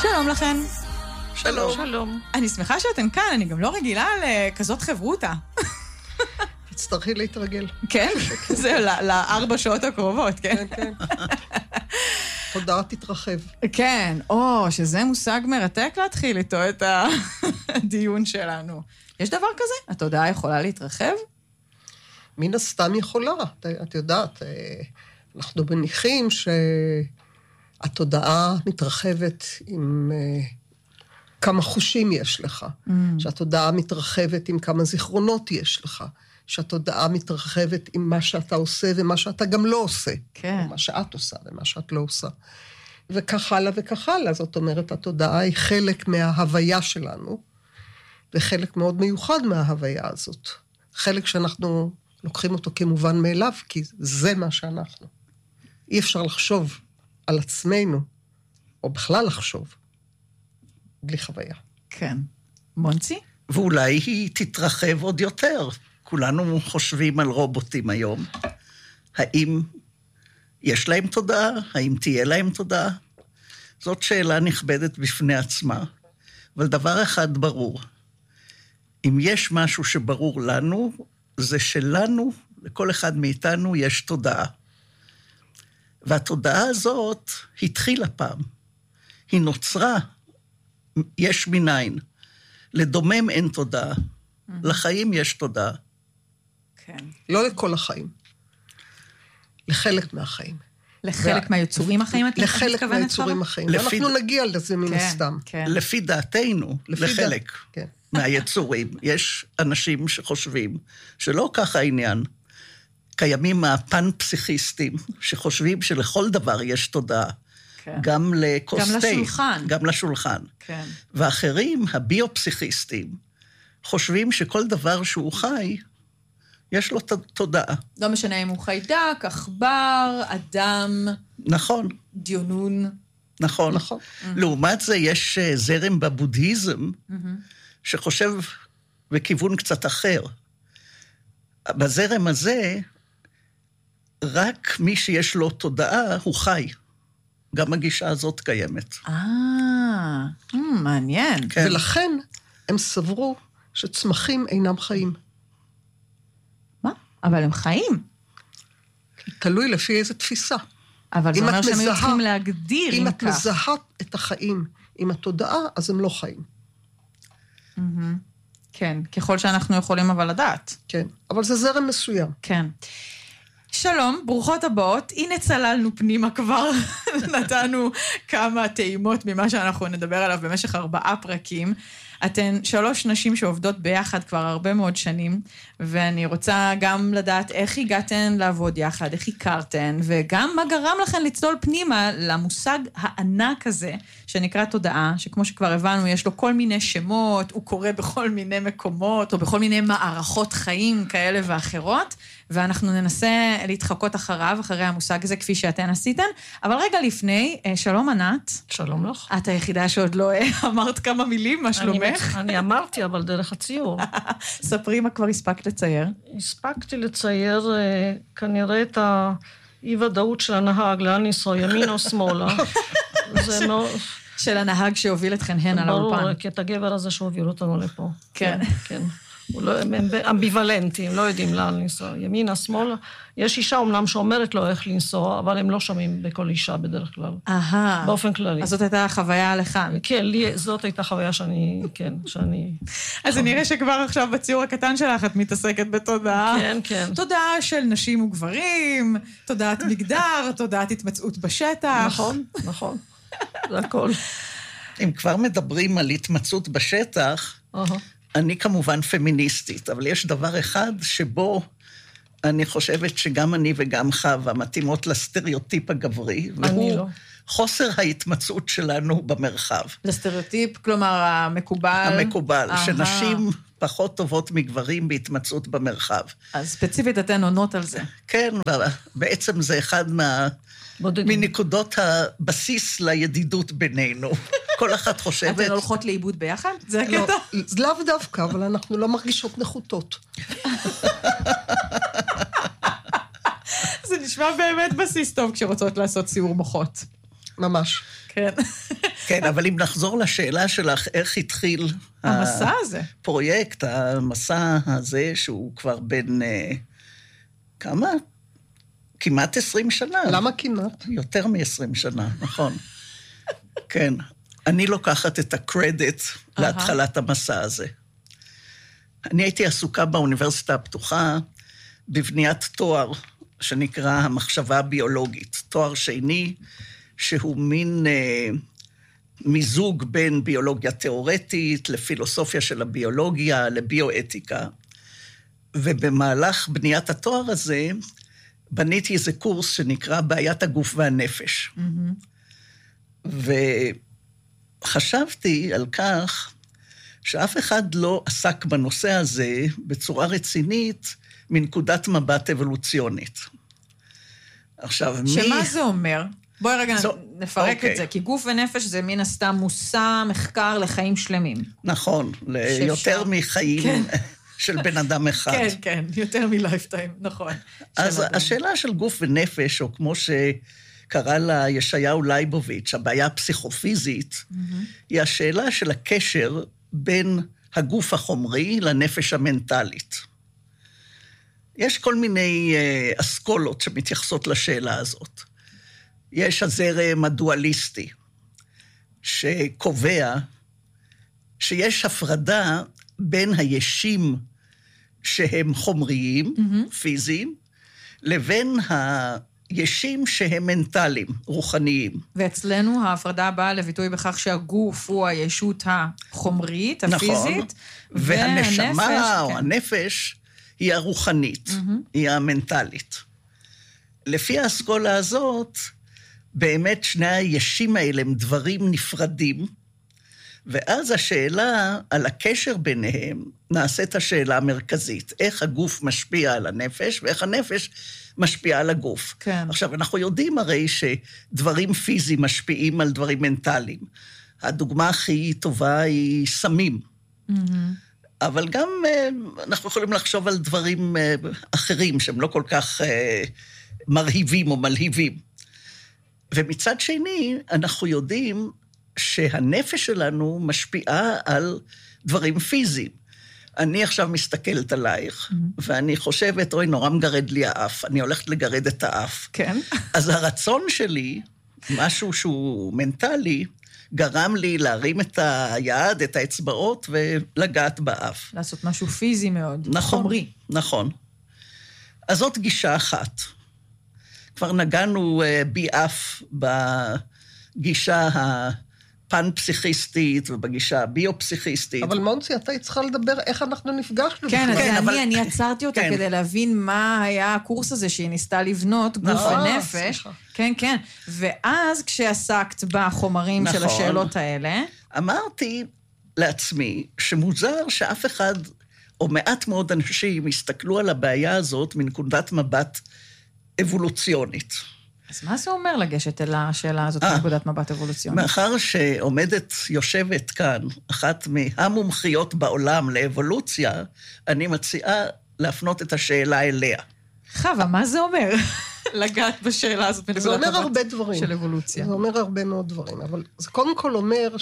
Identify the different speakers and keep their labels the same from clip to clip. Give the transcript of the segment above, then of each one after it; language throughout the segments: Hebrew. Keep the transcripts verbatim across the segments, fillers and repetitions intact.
Speaker 1: שלום לכן.
Speaker 2: שלום.
Speaker 3: שלום.
Speaker 1: אני שמחה שאתן כאן, אני גם לא רגילה לכזאת חברותה.
Speaker 2: תצטרכי להתרגל.
Speaker 1: כן? זה לארבע שעות הקרובות, כן?
Speaker 2: כן, כן. תודעה תתרחב.
Speaker 1: כן, או, שזה מושג מרתק להתחיל איתו את הדיון שלנו. יש דבר כזה? התודעה יכולה להתרחב?
Speaker 2: מן הסתם יכולה. את, את יודעת, אנחנו מניחים שהתודעה מתרחבת עם כמה חושים יש לך, mm. שהתודעה מתרחבת עם כמה זיכרונות יש לך, שהתודעה מתרחבת עם מה שאתה עושה ומה שאתה גם לא עושה.
Speaker 1: כן.
Speaker 2: מה שאת עושה ומה שאת לא עושה. וכך הלאה וכך הלאה. זאת אומרת, התודעה היא חלק מההוויה שלנו, וחלק מאוד מיוחד מההוויה הזאת. חלק שאנחנו לוקחים אותו כמובן מאליו, כי זה מה שאנחנו. אי אפשר לחשוב על עצמנו, או בכלל לחשוב, בלי חוויה.
Speaker 1: כן. מונצי?
Speaker 3: ואולי היא תתרחב עוד יותר. כולנו חושבים על רובוטים היום. האם יש להם תודעה? האם תהיה להם תודעה? זאת שאלה נכבדת בפני עצמה. אבל דבר אחד ברור. אם יש משהו שברור לנו, זה שלנו, לכל אחד מאיתנו, יש תודעה. והתודעה הזאת התחילה פעם. היא נוצרה, יש מניין. לדומם אין תודעה. לחיים יש תודעה.
Speaker 1: כן.
Speaker 2: לא לכל החיים. לחלק מהחיים.
Speaker 1: לחלק מהיצורים החיים, את מתכוונת?
Speaker 2: לחלק מהיצורים החיים. ואנחנו נגיע לזה מן הסתם.
Speaker 3: לפי דעתנו, לחלק מהיצורים. יש אנשים שחושבים שלא ככה העניין. קיימים הפן-פסיכיסטים שחושבים שלכל דבר יש תודעה. גם לכוס תה.
Speaker 1: גם לשולחן.
Speaker 3: גם לשולחן.
Speaker 1: כן.
Speaker 3: ואחרים, הביופסיכיסטים, חושבים שכל דבר שהוא חי, יש לו תודעה.
Speaker 1: לא משנה אם הוא חיידק, עכבר, אדם.
Speaker 3: נכון.
Speaker 1: דיונון.
Speaker 3: נכון. נכון. לעומת זה יש זרם בבודהיזם, שחושב בכיוון קצת אחר. בזרם הזה, רק מי שיש לו תודעה הוא חי. גם הגישה הזאת קיימת.
Speaker 1: אה, מעניין.
Speaker 2: כן. ולכן הם סברו שצמחים אינם חיים.
Speaker 1: מה? אבל הם חיים.
Speaker 2: תלוי לפי איזו תפיסה.
Speaker 1: אבל זה אומר שהם היו צריכים להגדיר
Speaker 2: אם
Speaker 1: אם
Speaker 2: את
Speaker 1: כך.
Speaker 2: מזהה את החיים עם התודעה, אז הם לא חיים.
Speaker 1: כן, ככל שאנחנו יכולים אבל לדעת.
Speaker 2: כן, אבל זה זרם מסוים.
Speaker 1: כן. שלום, ברוכות הבאות. הנה צללנו פנימה כבר, נתנו כמה טעימות ממה שאנחנו נדבר עליו במשך ארבעה פרקים. אתן שלוש נשים שעובדות ביחד כבר הרבה מאוד שנים, ואני רוצה גם לדעת איך הגעתן לעבוד יחד, איך הכרתן, וגם מה גרם לכן לצלול פנימה למושג הענק הזה, שנקרא תודעה, שכמו שכבר הבנו, יש לו כל מיני שמות, הוא קורה בכל מיני מקומות, או בכל מיני מערכות חיים כאלה ואחרות, ואנחנו ננסה להתחקות אחריו, אחרי המושג הזה, כפי שאתן עשיתן. אבל רגע לפני, שלום ענת.
Speaker 4: שלום לך.
Speaker 1: את היחידה שעוד לא אמרת כמה מילים, מה שלומך?
Speaker 4: אני אמרתי, אבל דרך הציור.
Speaker 1: ספרי מה כבר הספקת לצייר.
Speaker 4: הספקתי לצייר כנראה את האי-ודאות של הנהג, לאן לנסוע, ימין או שמאלה. זה מאוד...
Speaker 1: של הנהג שהוביל אתכן הן על האולפן.
Speaker 4: ברור, כי את הגבר הזה שהוביל אותנו לפה.
Speaker 1: כן.
Speaker 4: כן. הם אמביוולנטים, לא יודעים לאן לנסוע. ימינה, שמאלה. יש אישה אומנם שאומרת לו איך לנסוע, אבל הם לא שומעים בכל אישה בדרך כלל.
Speaker 1: אהה.
Speaker 4: באופן כללי.
Speaker 1: אז זאת הייתה החוויה לכאן.
Speaker 4: כן, לי, זאת הייתה חוויה שאני, כן, שאני...
Speaker 1: אז אני נראה שכבר עכשיו בציור הקטן שלך את מתעסקת בתודעה.
Speaker 4: כן, כן.
Speaker 1: תודעה של נשים וגברים, תודעת מגדר, תודעת התמצאות בשטח.
Speaker 4: נכון, נכון. זה הכל.
Speaker 3: אם כבר מדברים על התמצאות בשטח, אני כמובן פמיניסטית, אבל יש דבר אחד שבו אני חושבת שגם אני וגם חווה מתאימות לסטריאוטיפ הגברי, והוא חוסר ההתמצאות שלנו במרחב.
Speaker 1: לסטריאוטיפ, כלומר המקובל?
Speaker 3: המקובל, שנשים פחות טובות מגברים בהתמצאות במרחב.
Speaker 1: אז ספציפית אתן עונות על זה.
Speaker 3: כן, בעצם זה אחד מה... מנקודות הבסיס לידידות בינינו. כל אחת חושבת...
Speaker 1: אתן הולכות לאיבוד ביחד? זה הקטע?
Speaker 2: לאו דווקא, אבל אנחנו לא מרגישות נחותות.
Speaker 1: זה נשמע באמת בסיס טוב כשרוצות לעשות סיור מוחות.
Speaker 2: ממש.
Speaker 1: כן.
Speaker 3: כן, אבל אם נחזור לשאלה שלך, איך התחיל...
Speaker 1: המסע הזה.
Speaker 3: הפרויקט, המסע הזה, שהוא כבר בין... כמה? כמעט עשרים שנה.
Speaker 2: למה כמעט?
Speaker 3: יותר מ-עשרים שנה, נכון. כן. אני לוקחת את הקרדיט להתחלת המסע הזה. אני הייתי עסוקה באוניברסיטה הפתוחה בבניית תואר שנקרא המחשבה הביולוגית. תואר שני, שהוא מין אה, מיזוג בין ביולוגיה תיאורטית לפילוסופיה של הביולוגיה, לביואתיקה. ובמהלך בניית התואר הזה, בניתי איזה קורס שנקרא בעיית הגוף והנפש. Mm-hmm. וחשבתי על כך שאף אחד לא עסק בנושא הזה בצורה רצינית מנקודת מבט אבולוציונית. עכשיו, מי...
Speaker 1: שמה זה אומר? בואי רגע זו... נפרק
Speaker 3: אוקיי.
Speaker 1: את זה, כי גוף ונפש זה מן הסתם מושא מחקר לחיים שלמים.
Speaker 3: נכון, ליותר מחיים... כן. של בן אדם אחד.
Speaker 1: כן, כן, יותר מלייפטיים, נכון.
Speaker 3: אז השאלה של גוף ונפש, או כמו שקרא לה ישעיהו לייבוביץ', הבעיה הפסיכופיזית, mm-hmm. היא השאלה של הקשר בין הגוף החומרי לנפש המנטלית. יש כל מיני uh, אסכולות שמתייחסות לשאלה הזאת. יש הזרם הדואליסטי, שקובע שיש הפרדה בין הישים שהם חומריים, mm-hmm. פיזיים, לבין הישים שהם מנטליים, רוחניים.
Speaker 1: ואצלנו ההפרדה באה לביטוי בכך שהגוף הוא הישות החומרית, הפיזית,
Speaker 3: נכון. והנשמה והנפש, או כן. הנפש היא הרוחנית, mm-hmm. היא המנטלית. לפי האסכולה הזאת, באמת שני הישים האלה הם דברים נפרדים, ואז השאלה על הקשר ביניהם נעשית השאלה המרכזית, איך הגוף משפיע על הנפש, ואיך הנפש משפיעה על הגוף.
Speaker 1: כן.
Speaker 3: עכשיו, אנחנו יודעים הרי שדברים פיזיים משפיעים על דברים מנטליים. הדוגמה הכי טובה היא סמים. Mm-hmm. אבל גם אנחנו יכולים לחשוב על דברים אחרים, שהם לא כל כך מרהיבים או מלהיבים. ומצד שני, אנחנו יודעים שהנפש שלנו משפיעה על דברים פיזיים. אני עכשיו מסתכלת עלייך, mm-hmm. ואני חושבת, אוי, נורא מגרד לי האף, אני הולכת לגרד את האף.
Speaker 1: כן.
Speaker 3: אז הרצון שלי, משהו שהוא מנטלי, גרם לי להרים את היד, את האצבעות, ולגעת באף.
Speaker 1: לעשות משהו פיזי מאוד,
Speaker 3: נכון,
Speaker 1: חומרי.
Speaker 3: נכון. אז זאת גישה אחת. כבר נגענו בי אף בגישה הפן-פסיכיסטית ובגישה הביו-פסיכיסטית.
Speaker 2: אבל מונצי, אתה צריכה לדבר איך אנחנו נפגשנו.
Speaker 1: כן, אז
Speaker 3: כן,
Speaker 1: אני,
Speaker 3: אבל...
Speaker 1: אני עצרתי אותה
Speaker 3: כן.
Speaker 1: כדי להבין מה היה הקורס הזה שהיא ניסתה לבנות, גוף ונפש. כן, כן. ואז כשעסקת בחומרים
Speaker 3: נכון.
Speaker 1: של השאלות האלה...
Speaker 3: אמרתי לעצמי שמוזר שאף אחד, או מעט מאוד אנשים, הסתכלו על הבעיה הזאת מנקודת מבט אבולוציונית.
Speaker 1: אז מה זה אומר לגשת אל השאלה הזאת מנקודת מבט אבולוציונית?
Speaker 3: מאחר שעומדת, יושבת כאן, אחת מהמומחיות בעולם לאבולוציה, אני מציעה להפנות את השאלה אליה.
Speaker 1: חווה, מה זה אומר? לגעת בשאלה הזאת מנקודת מבט של אבולוציה.
Speaker 2: זה אומר הרבה דברים. זה אומר הרבה מאוד דברים, אבל זה קודם כל אומר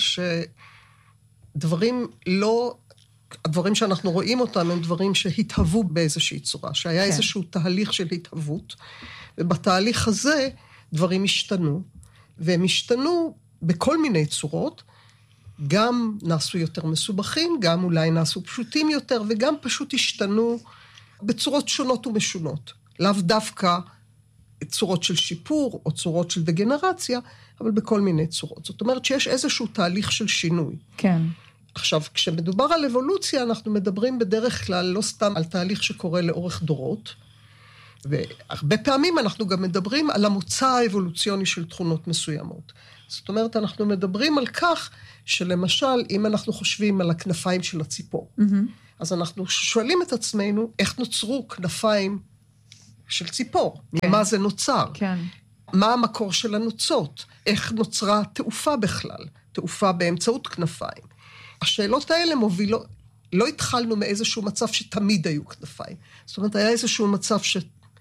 Speaker 2: שדברים לא... הדברים שאנחנו רואים אותם הם דברים שהתהוו באיזושהי צורה, שהיה כן. איזשהו תהליך של התהוות, ובתהליך הזה דברים השתנו, והם השתנו בכל מיני צורות, גם נעשו יותר מסובכים, גם אולי נעשו פשוטים יותר, וגם פשוט השתנו בצורות שונות ומשונות. לאו דווקא צורות של שיפור, או צורות של דגנרציה, אבל בכל מיני צורות. זאת אומרת שיש איזשהו תהליך של שינוי.
Speaker 1: כן.
Speaker 2: עכשיו, כשמדובר על אבולוציה, אנחנו מדברים בדרך כלל לא סתם על תהליך שקורה לאורך דורות, והרבה פעמים אנחנו גם מדברים על המוצא האבולוציוני של תכונות מסוימות. זאת אומרת, אנחנו מדברים על כך שלמשל, אם אנחנו חושבים על הכנפיים של הציפור, mm-hmm. אז אנחנו שואלים את עצמנו, איך נוצרו כנפיים של ציפור? כן. ממה זה נוצר?
Speaker 1: כן.
Speaker 2: מה המקור של הנוצות? איך נוצרה תעופה בכלל? תעופה באמצעות כנפיים. השאלות האלה מובילו, לא התחלנו מאיזשהו מצב שתמיד היו כנפיים. זאת אומרת, היה איזשהו מצב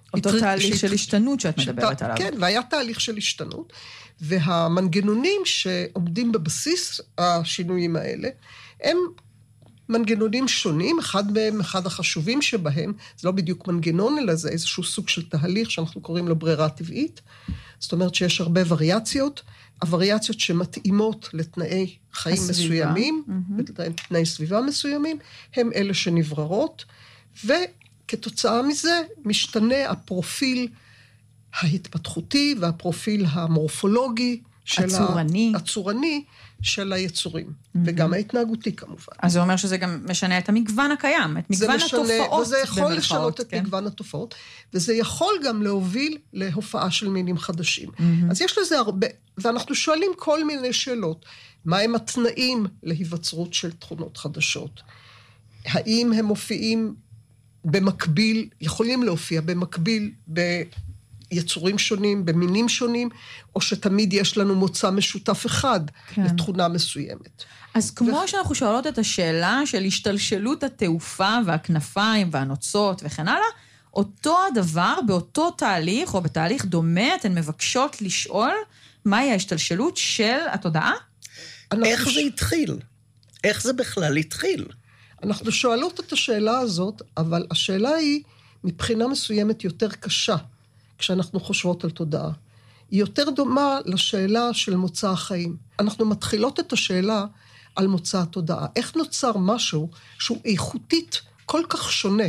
Speaker 1: אותו תהליך של השתנות שאת מדברת עליו.
Speaker 2: כן, והיה תהליך של השתנות, והמנגנונים שעומדים בבסיס השינויים האלה, הם מנגנונים שונים, אחד מהם, אחד החשובים שבהם, זה לא בדיוק מנגנון, אלא זה איזשהו סוג של תהליך שאנחנו קוראים לו ברירה טבעית, זאת אומרת שיש הרבה וריאציות, הווריאציות שמתאימות לתנאי חיים הסביבה. מסוימים, mm-hmm. לתנאי סביבה מסוימים, הם אלה שנבררות, וכתוצאה מזה משתנה הפרופיל ההתפתחותי והפרופיל המורפולוגי,
Speaker 1: הצורני.
Speaker 2: הצורני של היצורים, mm-hmm. וגם ההתנהגותי כמובן.
Speaker 1: אז זה אומר שזה גם משנה את המגוון הקיים, את מגוון
Speaker 2: משנה,
Speaker 1: התופעות.
Speaker 2: וזה יכול
Speaker 1: במרכאות,
Speaker 2: לשנות
Speaker 1: כן.
Speaker 2: את מגוון התופעות, וזה יכול גם להוביל להופעה של מינים חדשים. Mm-hmm. אז יש לזה הרבה, ואנחנו שואלים כל מיני שאלות, מהם התנאים להיווצרות של תכונות חדשות? האם הם מופיעים במקביל, יכולים להופיע במקביל ב... יצורים שונים, במינים שונים, או שתמיד יש לנו מוצא משותף אחד, כן. לתכונה מסוימת.
Speaker 1: אז כמו ו... שאנחנו שואלות את השאלה של השתלשלות התעופה והכנפיים והנוצות וכן הלאה, אותו הדבר באותו תהליך, או בתהליך דומה, אתן מבקשות לשאול מהי ההשתלשלות של התודעה?
Speaker 3: איך ש... זה התחיל? איך זה בכלל התחיל?
Speaker 2: אנחנו שואלות את השאלה הזאת, אבל השאלה היא מבחינה מסוימת יותר קשה, כשאנחנו חושבות על תודעה. היא יותר דומה לשאלה של מוצא החיים. אנחנו מתחילות את השאלה על מוצא התודעה. איך נוצר משהו שהוא איכותית כל כך שונה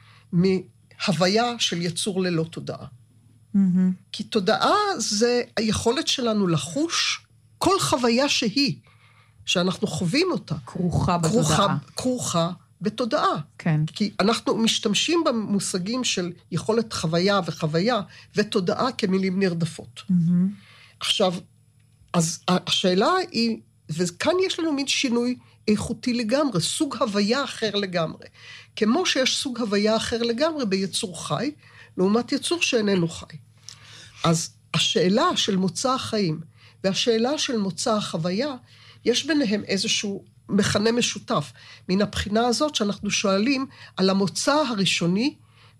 Speaker 2: מהוויה של יצור ללא תודעה? Mm-hmm. כי תודעה זה היכולת שלנו לחוש כל חוויה שהיא, שאנחנו חווים אותה.
Speaker 1: כרוכה בתודעה.
Speaker 2: כרוכה, כרוכה בתודעה.
Speaker 1: כן.
Speaker 2: כי אנחנו משתמשים במושגים של יכולת חוויה וחוויה ותודעה כמילים נרדפות. Mm-hmm. עכשיו, אז השאלה היא, וכאן יש לנו מין שינוי איכותי לגמרי, סוג הוויה אחר לגמרי. כמו שיש סוג הוויה אחר לגמרי ביצור חי, לעומת יצור שאיננו חי. אז השאלה של מוצא החיים והשאלה של מוצא החוויה, יש ביניהם איזשהו מכנה משותף, מן הבחינה הזאת שאנחנו שואלים על המוצא הראשוני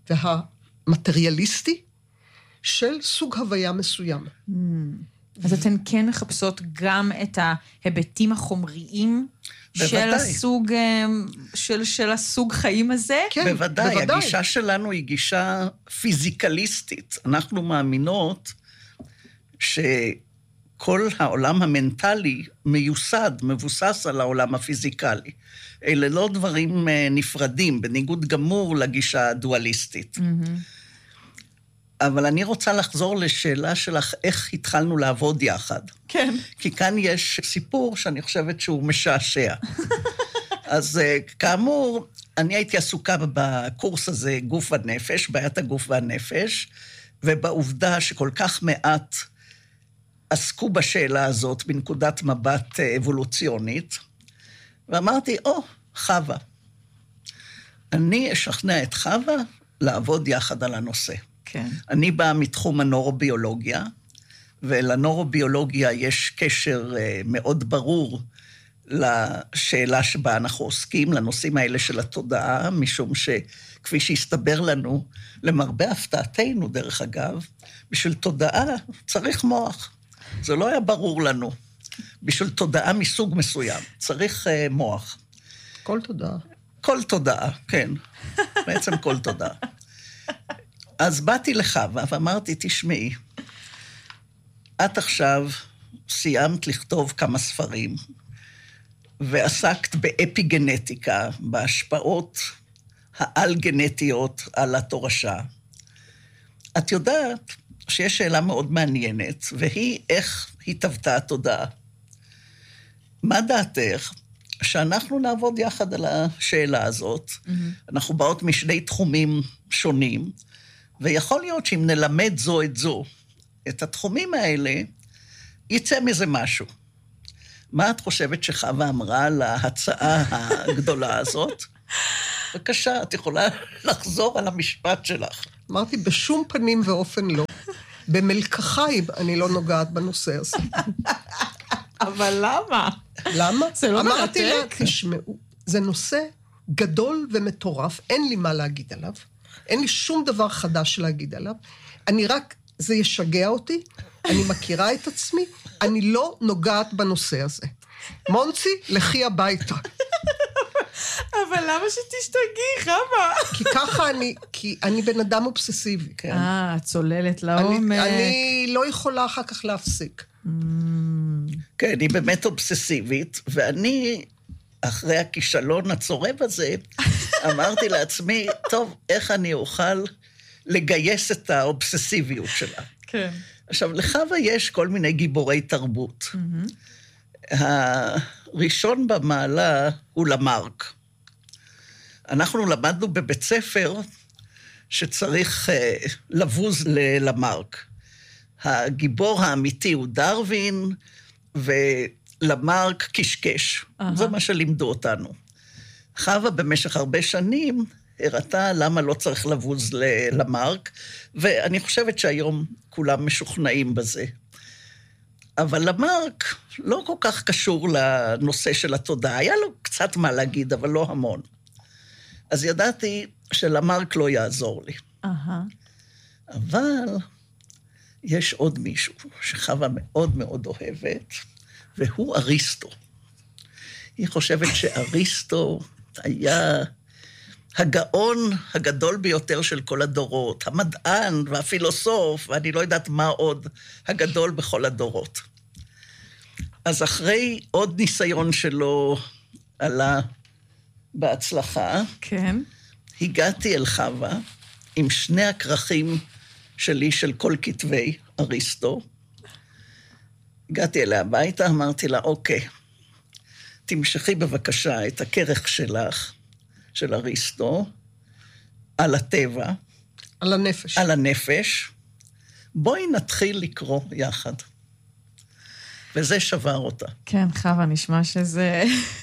Speaker 2: והמטריאליסטי של סוג הוויה מסוים.
Speaker 1: Mm. אז אתן כן מחפשות גם את ההיבטים החומריים בוודאי. של הסוג, של, של הסוג חיים הזה?
Speaker 3: כן, בוודאי. בוודאי. הגישה שלנו היא גישה פיזיקליסטית. אנחנו מאמינות ש... כל העולם המנטלי מיוסד, מבוסס על העולם הפיזיקלי. אלה לא דברים נפרדים, בניגוד גמור לגישה הדואליסטית. Mm-hmm. אבל אני רוצה לחזור לשאלה שלך, איך התחלנו לעבוד יחד.
Speaker 1: כן.
Speaker 3: כי כאן יש סיפור שאני חושבת שהוא משעשע. אז כאמור, אני הייתי עסוקה בקורס הזה, גוף והנפש, בעיית הגוף והנפש, ובעובדה שכל כך מעט עסקו בשאלה הזאת בנקודת מבט אבולוציונית, ואמרתי, או, חווה. אני אשכנע את חווה לעבוד יחד על הנושא.
Speaker 1: כן.
Speaker 3: אני באה מתחום הנורוביולוגיה, ולנורוביולוגיה יש קשר מאוד ברור לשאלה שבה אנחנו עוסקים, לנושאים האלה של התודעה, משום שכפי שהסתבר לנו, למרבה הפתעתנו דרך אגב, בשביל תודעה צריך מוח. זה לא היה ברור לנו. בשביל תודעה מסוג מסוים. צריך uh, מוח.
Speaker 2: כל תודעה.
Speaker 3: כל תודעה, כן. בעצם כל תודעה. אז באתי לחווה ואמרתי, תשמעי, את עכשיו סיימת לכתוב כמה ספרים, ועסקת באפיגנטיקה, בהשפעות העל-גנטיות על התורשה. את יודעת שיש שאלה מאוד מעניינת, והיא איך התהוותה התודעה. מה דעתך? שאנחנו נעבוד יחד על השאלה הזאת, mm-hmm. אנחנו באות משני תחומים שונים, ויכול להיות שאם נלמד זו את זו, את התחומים האלה, יצא מזה משהו. מה את חושבת שחווה אמרה על ההצעה הגדולה הזאת? בבקשה, את יכולה לחזור על המשפט שלך.
Speaker 2: אמרתי, בשום פנים ואופן לא. במלקחיים אני לא נוגעת בנושא הזה.
Speaker 1: אבל למה?
Speaker 2: למה?
Speaker 1: זה לא
Speaker 2: אמרתי לה,
Speaker 1: מרתק.
Speaker 2: תשמעו, זה נושא גדול ומטורף, אין לי מה להגיד עליו. אין לי שום דבר חדש להגיד עליו. אני רק, זה ישגע אותי, אני מכירה את עצמי, אני לא נוגעת בנושא הזה. מונצי, לכי הביתה.
Speaker 1: אבל למה שתשתגעי, חווה?
Speaker 2: כי ככה אני, כי אני בן אדם אובססיבי.
Speaker 1: אה, צוללת לעומק.
Speaker 2: אני, אני לא יכולה אחר כך להפסיק.
Speaker 3: כן, היא באמת אובססיבית, ואני, אחרי הכישלון הצורב הזה, אמרתי לעצמי, טוב, איך אני אוכל לגייס את האובססיביות שלה.
Speaker 1: כן.
Speaker 3: עכשיו, לחווה יש כל מיני גיבורי תרבות. הראשון במעלה הוא למרק. אנחנו למדנו בבית ספר שצריך uh, לבוז ללמרק. הגיבור האמיתי הוא דרווין, ולמרק קשקש. Uh-huh. זה מה שלימדו אותנו. חווה במשך הרבה שנים הראתה למה לא צריך לבוז ללמרק, ואני חושבת שהיום כולם משוכנעים בזה. אבל למרק לא כל כך קשור לנושא של התודעה. היה לו קצת מה להגיד, אבל לא המון. אז ידעתי שלמרק לא יעזור לי.
Speaker 1: Uh-huh.
Speaker 3: אבל יש עוד מישהו שחווה מאוד מאוד אוהבת, והוא אריסטו. היא חושבת שאריסטו היה הגאון הגדול ביותר של כל הדורות, המדען והפילוסוף, ואני לא יודעת מה עוד, הגדול בכל הדורות. אז אחרי עוד ניסיון שלו עלה בהצלחה,
Speaker 1: כן.
Speaker 3: הגעתי אל חווה עם שני הכרכים שלי של כל כתבי אריסטו. הגעתי אליה הביתה, אמרתי לה, אוקיי, תמשכי בבקשה את הכרך שלך, של אריסטו, על הטבע.
Speaker 2: על הנפש.
Speaker 3: על הנפש. בואי נתחיל לקרוא יחד. וזה שבר אותה.
Speaker 1: כן, חווה, נשמע שזה...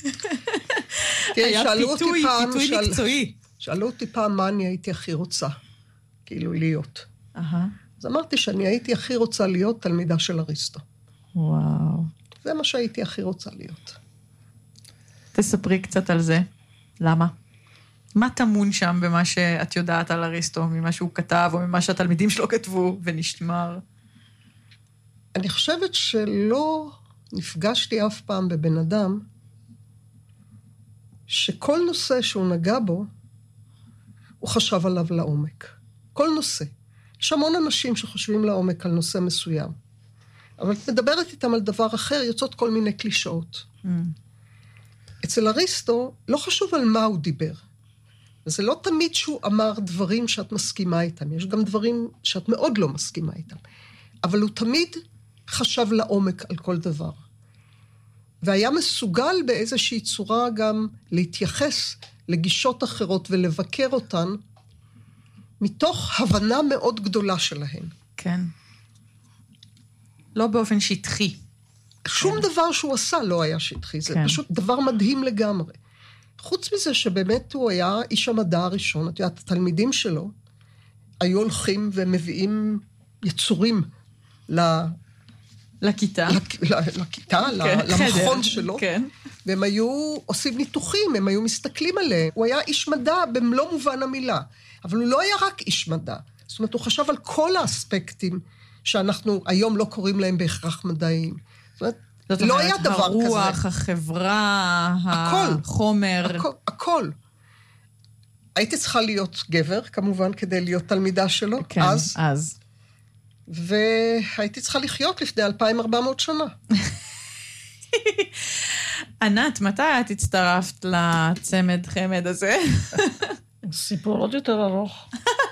Speaker 1: היה פיתוי, פיתוי שאל... מקצועי.
Speaker 2: שאלו אותי פעם מה אני הייתי הכי רוצה, כאילו להיות.
Speaker 1: Uh-huh.
Speaker 2: אז אמרתי שאני הייתי הכי רוצה להיות תלמידה של אריסטו.
Speaker 1: וואו.
Speaker 2: זה מה שהייתי הכי רוצה להיות.
Speaker 1: תספרי קצת על זה. למה? מה תמון שם במה שאת יודעת על אריסטו, ממה שהוא כתב, או ממה שהתלמידים שלו כתבו ונשמר?
Speaker 2: אני חושבת שלא נפגשתי אף פעם בבן אדם, שכל נושא שהוא נגע בו, הוא חשב עליו לעומק. כל נושא. יש המון אנשים שחושבים לעומק על נושא מסוים. אבל את מדברת איתם על דבר אחר, יוצאות כל מיני קלישאות. Mm. אצל אריסטו לא חשוב על מה הוא דיבר. וזה לא תמיד שהוא אמר דברים שאת מסכימה איתם. יש גם דברים שאת מאוד לא מסכימה איתם. אבל הוא תמיד חשב לעומק על כל דבר. והיה מסוגל באיזושהי צורה גם להתייחס לגישות אחרות ולבקר אותן, מתוך הבנה מאוד גדולה שלהן.
Speaker 1: כן. לא באופן שטחי.
Speaker 2: שום
Speaker 1: כן.
Speaker 2: דבר שהוא עשה לא היה שטחי, זה
Speaker 1: כן.
Speaker 2: פשוט דבר מדהים לגמרי. חוץ מזה שבאמת הוא היה איש המדע הראשון, את יודעת, התלמידים שלו היו הולכים ומביאים יצורים ל...
Speaker 1: לכיתה.
Speaker 2: לכיתה,
Speaker 1: כן,
Speaker 2: למכון
Speaker 1: חדר.
Speaker 2: שלו.
Speaker 1: כן.
Speaker 2: והם היו עושים ניתוחים, הם היו מסתכלים עליהם. הוא היה איש מדע במלוא מובן המילה, אבל הוא לא היה רק איש מדע. זאת אומרת, הוא חשב על כל האספקטים שאנחנו היום לא קוראים להם בהכרח מדעיים. זאת אומרת,
Speaker 1: זאת
Speaker 2: לא
Speaker 1: אומרת,
Speaker 2: היה דבר
Speaker 1: הרוח,
Speaker 2: כזה.
Speaker 1: החברה,
Speaker 2: הכל,
Speaker 1: החומר.
Speaker 2: הכל, הכל. הייתי צריכה להיות גבר, כמובן, כדי להיות תלמידה שלו,
Speaker 1: כן,
Speaker 2: אז.
Speaker 1: אז.
Speaker 2: והייתי צריכה לחיות לפני אלפיים וארבע מאות שנה.
Speaker 1: ענת, מתי את הצטרפת לצמד חמד הזה?
Speaker 4: סיפור עוד יותר ארוך.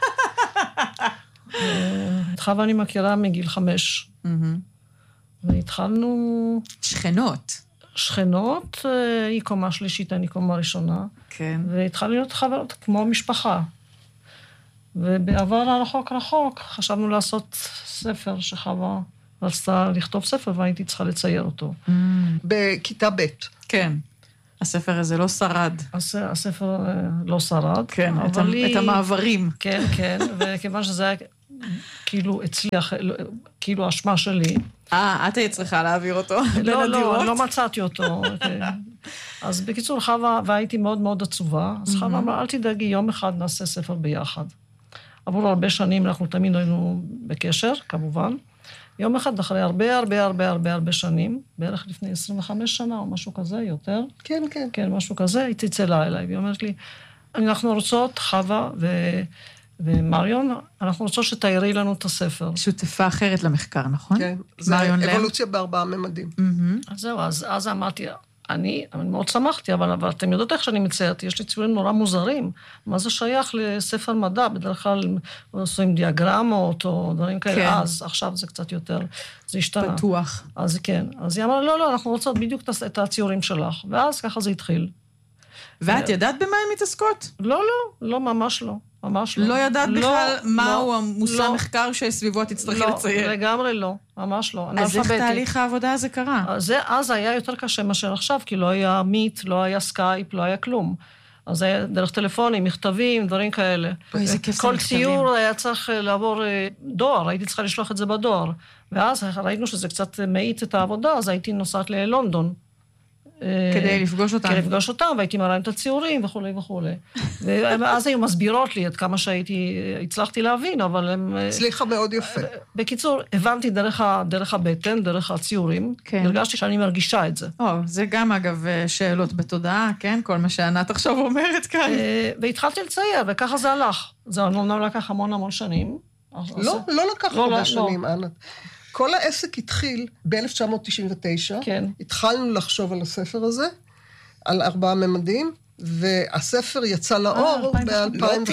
Speaker 4: את חווה אני מכירה מגיל חמש. והתחלנו...
Speaker 1: שכנות.
Speaker 4: שכנות, היא קומה שלישית, אני קומה ראשונה.
Speaker 1: כן.
Speaker 4: והתחלנו להיות חברות כמו משפחה. ובעבר הרחוק רחוק חשבנו לעשות ספר שחווה רצתה לכתוב ספר והייתי צריכה לצייר אותו.
Speaker 2: בכיתה ב'.
Speaker 1: כן. הספר הזה לא שרד.
Speaker 4: הספר לא שרד.
Speaker 1: כן, את, לי... את המעברים.
Speaker 4: כן, כן, וכיוון שזה היה כאילו הצליח, כאילו אשמה שלי.
Speaker 1: אה, את היית צריכה להעביר אותו בין
Speaker 4: לא,
Speaker 1: הדירות?
Speaker 4: לא, לא מצאתי אותו. אז בקיצור, חווה, והייתי מאוד מאוד עצובה, אז חווה אמרה, אל תדאגי, יום אחד נעשה ספר ביחד. עבור הרבה שנים אנחנו תמיד היינו בקשר, כמובן. יום אחד, אחרי הרבה, הרבה, הרבה, הרבה, הרבה שנים, בערך לפני עשרים וחמש שנה או משהו כזה, יותר.
Speaker 2: כן, כן.
Speaker 4: כן, משהו כזה, היא צלצלה אליי, והיא אומרת לי, אנחנו רוצות, חווה ו... ומריון, אנחנו רוצות שתארי לנו את הספר.
Speaker 1: שותפה אחרת למחקר, נכון?
Speaker 2: כן, זה אבולוציה בארבעה ממדים.
Speaker 4: אז זהו, אז, אז אמרתי, אני, אני מאוד שמחתי, אבל, אבל אתם יודעות איך שאני מציירתי, יש לי ציורים נורא מוזרים. מה זה שייך לספר מדע? בדרך כלל עושים דיאגרמות או דברים כאלה.
Speaker 1: כן.
Speaker 4: אז, עכשיו זה קצת יותר, זה השתנה.
Speaker 1: פתוח.
Speaker 4: אז כן. אז היא אמרה, לא, לא, אנחנו רוצות בדיוק את הציורים שלך. ואז ככה זה התחיל.
Speaker 1: ואת ידעת במה הן מתעסקות?
Speaker 4: לא, לא, לא, ממש לא. ממש לא.
Speaker 1: לא ידעת
Speaker 4: לא,
Speaker 1: בכלל מהו
Speaker 4: לא,
Speaker 1: המושא
Speaker 4: לא.
Speaker 1: מחקר שסביבו תצטרכי
Speaker 4: לא,
Speaker 1: לצייר.
Speaker 4: לגמרי לא, ממש לא.
Speaker 1: אז איך
Speaker 4: אנאלפביתית.
Speaker 1: תהליך העבודה הזה קרה?
Speaker 4: זה, אז היה יותר קשה מאשר עכשיו, כי לא היה מיט, לא היה סקייפ, לא היה כלום. אז היה דרך טלפונים, מכתבים, דברים כאלה.
Speaker 1: אוי, איזה כיף זה
Speaker 4: כל
Speaker 1: מכתבים.
Speaker 4: ציור היה צריך לעבור אה, דואר, הייתי צריכה לשלוח את זה בדואר. ואז ראינו שזה קצת מאיץ את העבודה, אז הייתי נוסעת ללונדון.
Speaker 1: כדי לפגוש אותם.
Speaker 4: כדי לפגוש אותם, והייתי מראה את הציורים וכו' וכו'. ואז היו מסבירות לי עד כמה שהייתי, הצלחתי להבין, אבל הם...
Speaker 2: הצליחה מאוד יפה.
Speaker 4: בקיצור, הבנתי דרך, ה, דרך הבטן, דרך הציורים, כן. הרגשתי שאני מרגישה את זה.
Speaker 1: או, זה גם אגב שאלות בתודעה, כן? כל מה שענת עכשיו אומרת כאן.
Speaker 4: והתחלתי לצייר, וככה זה הלך. זה אמנם לקח המון המון שנים.
Speaker 2: לא, לא לקח
Speaker 4: לא,
Speaker 2: הרבה
Speaker 4: לא,
Speaker 2: שנים,
Speaker 4: לא.
Speaker 2: ענת. כל העסק התחיל ב-אלף תשע מאות תשעים ותשע.
Speaker 4: כן.
Speaker 2: התחלנו לחשוב על הספר הזה, על ארבעה ממדים, והספר יצא לאור ב-אלפיים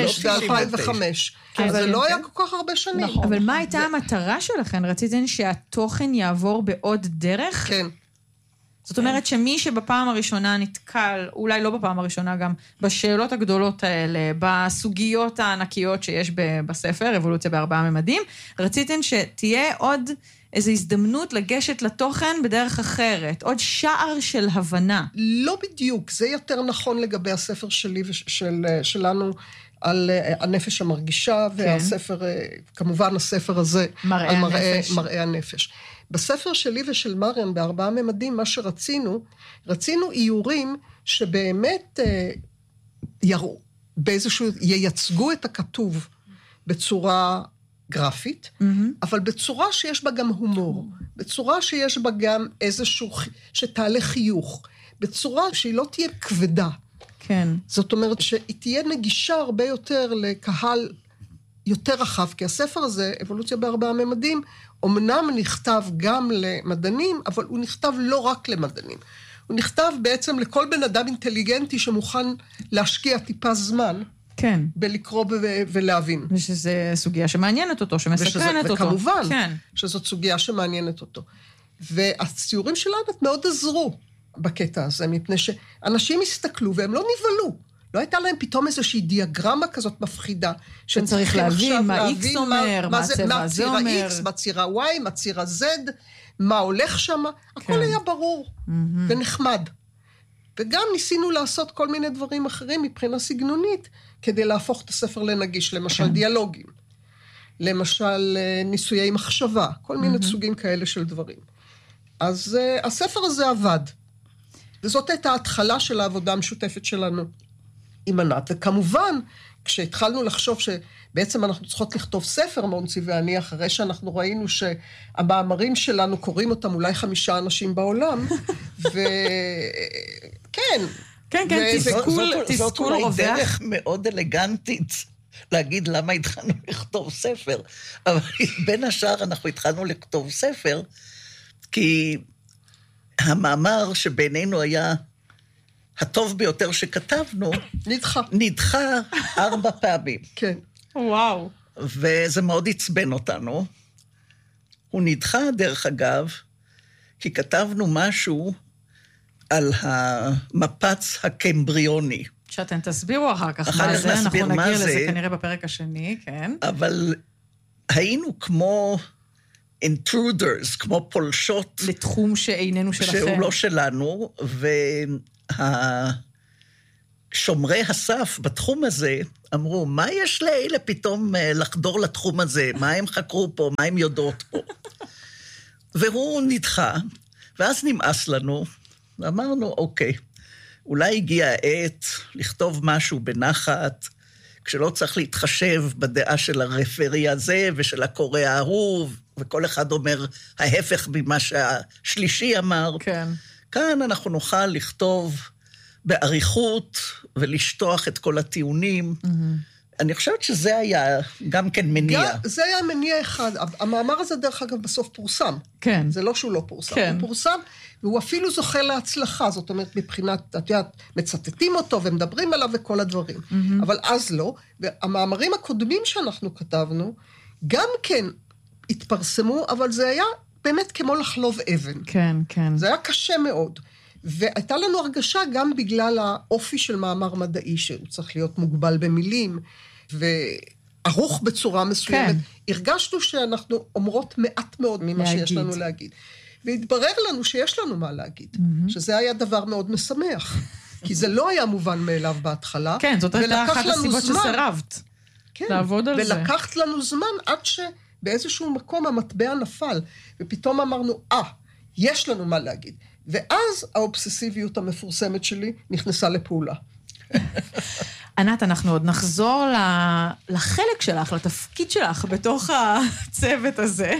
Speaker 2: וחמש.
Speaker 4: כן,
Speaker 2: זה לא היה כל כך הרבה שנים.
Speaker 4: נכון.
Speaker 1: אבל מה הייתה המטרה שלכם? רציתם שהתוכן יעבור בעוד דרך?
Speaker 2: כן.
Speaker 1: זאת אומרת שמי שבפעם הראשונה נתקל, אולי לא בפעם הראשונה גם, בשאלות הגדולות האלה, בסוגיות הענקיות שיש בספר, אבולוציה בארבעה ממדים, רציתם שתהיה עוד איזו הזדמנות לגשת לתוכן בדרך אחרת, עוד שער של הבנה.
Speaker 2: לא בדיוק, זה יותר נכון לגבי הספר שלי ושלנו, על הנפש המרגישה, והספר, כמובן הספר הזה,
Speaker 1: מראה
Speaker 2: על
Speaker 1: הנפש.
Speaker 2: מראה הנפש. בספר שלי ושל מריאן, בארבעה ממדים, מה שרצינו, רצינו איורים שבאמת אה, יראו, באיזשהו, ייצגו את הכתוב בצורה גרפית, mm-hmm. אבל בצורה שיש בה גם הומור, בצורה שיש בה גם איזשהו, שתעלה חיוך, בצורה שהיא לא תהיה כבדה.
Speaker 1: כן.
Speaker 2: זאת אומרת שהיא תהיה נגישה הרבה יותר לקהל יותר רחב, כי הספר הזה, אבולוציה בארבעה ממדים, אמנם נכתב גם למדענים, אבל הוא נכתב לא רק למדענים. הוא נכתב בעצם לכל בן אדם אינטליגנטי שמוכן להשקיע טיפה זמן,
Speaker 1: כן.
Speaker 2: בלקרוא ו- ולהבין.
Speaker 1: ושזו סוגיה שמעניינת אותו, שמסקרנת אותו.
Speaker 2: וכמובן,
Speaker 1: כן.
Speaker 2: שזאת סוגיה שמעניינת אותו. והציורים שלנו מאוד עזרו בקטע הזה, מפני שאנשים הסתכלו והם לא נבלו. לא הייתה להם פתאום איזושהי דיאגרמה כזאת מפחידה.
Speaker 1: שצריך להבין מה X אומר, מה הצבע הזה אומר.
Speaker 2: מה ציר ה-X, מה ציר ה-Y, מה ציר ה-Z, מה הולך שם, הכל היה ברור ונחמד. וגם ניסינו לעשות כל מיני דברים אחרים מבחינה סגנונית, כדי להפוך את הספר לנגיש, למשל דיאלוגים, למשל ניסויי מחשבה, כל מיני סוגים כאלה של דברים. אז הספר הזה עבד. וזאת הייתה ההתחלה של העבודה המשותפת שלנו עם ענת. וכמובן, כשהתחלנו לחשוב שבעצם אנחנו צריכות לכתוב ספר, מונצי ואני, אחרי שאנחנו ראינו שהמאמרים שלנו קוראים אותם אולי חמישה אנשים בעולם, וכן.
Speaker 1: כן, כן, תסכול, תסכול רווח.
Speaker 3: זאת אולי דרך מאוד אלגנטית להגיד למה התחלנו לכתוב ספר, אבל בין השאר אנחנו התחלנו לכתוב ספר, כי המאמר שבינינו היה הטוב ביותר שכתבנו,
Speaker 2: נדחה.
Speaker 3: נדחה ארבע פעמים.
Speaker 2: כן.
Speaker 1: וואו.
Speaker 3: וזה מאוד עצבן אותנו. הוא נדחה, דרך אגב, כי כתבנו משהו על המפץ הקמבריוני.
Speaker 1: שאתם תסבירו אחר כך
Speaker 3: אחר
Speaker 1: מה
Speaker 3: כך
Speaker 1: זה,
Speaker 3: נסביר
Speaker 1: אנחנו
Speaker 3: מה
Speaker 1: נגיע
Speaker 3: זה.
Speaker 1: לזה כנראה בפרק השני, כן.
Speaker 3: אבל היינו כמו intruders, כמו פולשות.
Speaker 1: לתחום שאיננו שלכם.
Speaker 3: שהוא לא שלנו, והשומרי הסף בתחום הזה אמרו, מה יש לאלה פתאום לחדור לתחום הזה? מה הם חקרו פה? מה הם יודעות פה? והוא נדחה, ואז נמאס לנו, ואמרנו, אוקיי, אולי הגיע העת לכתוב משהו בנחת, כשלא צריך להתחשב בדעה של הרפרי הזה ושל הקורא ההוא, וכל אחד אומר ההפך ממה שהשלישי אמר.
Speaker 1: כן.
Speaker 3: כאן אנחנו נוכל לכתוב בעריכות ולשטוח את כל הטיעונים. אני חושבת שזה היה גם כן מניע.
Speaker 2: גם, זה היה מניע אחד. המאמר הזה דרך אגב בסוף פורסם.
Speaker 1: כן.
Speaker 2: זה לא שהוא לא פורסם.
Speaker 1: כן.
Speaker 2: הוא פורסם, והוא אפילו זוכה להצלחה. זאת אומרת, מבחינת, את יודעת, מצטטים אותו ומדברים עליו וכל הדברים. Mm-hmm. אבל אז לא. והמאמרים הקודמים שאנחנו כתבנו, גם כן התפרסמו, אבל זה היה באמת כמו לחלוב אבן.
Speaker 1: כן, כן.
Speaker 2: זה היה קשה מאוד. והייתה לנו הרגשה גם בגלל האופי של מאמר מדעי, שהוא צריך להיות מוגבל במילים, וערוך בצורה מסוימת.
Speaker 1: כן.
Speaker 2: הרגשנו שאנחנו אומרות מעט מאוד ממה
Speaker 1: להגיד.
Speaker 2: שיש לנו להגיד. והתברר לנו שיש לנו מה להגיד, mm-hmm. שזה היה דבר מאוד משמח, כי זה לא היה מובן מאליו בהתחלה.
Speaker 1: כן, זאת הייתה אחת הסיבות
Speaker 2: זמן,
Speaker 1: שסירבת.
Speaker 2: כן,
Speaker 1: לעבוד על זה.
Speaker 2: ולקחת לנו זמן עד שבאיזשהו מקום המטבע נפל, ופתאום אמרנו, אה, יש לנו מה להגיד. ואז האובססיביות המפורסמת שלי נכנסה לפעולה.
Speaker 1: ענת, אנחנו עוד נחזור לחלק שלך, לתפקיד שלך בתוך הצוות הזה.